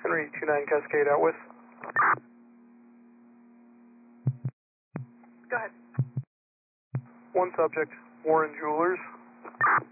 Henry 29 Cascade out with. Go ahead. One subject, Warren Jewelers.